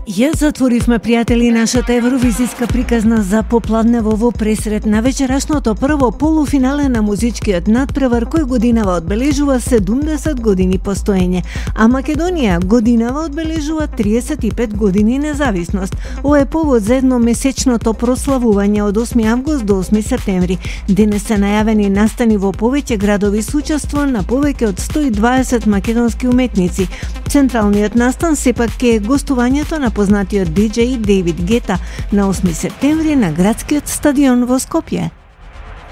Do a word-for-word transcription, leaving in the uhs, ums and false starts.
Ја затворивме, пријатели, нашата евровизиска приказна за попладневово пресрет на вечерашното прво полуфинале на музичкиот надпревар кој годинава одбележува седумдесет години постоење, а Македонија годинава одбележува триесет и пет години независност. Ова е повод за едномесечното прославување од осми август до осми септември. Денес се најавени настани во повеќе градови со учество на повеќе од сто и дваесет македонски уметници. Централниот настан сепак ке е гостувањето на познатиот диџеј Дейвид Гета на осми септември на градскиот стадион во Скопје.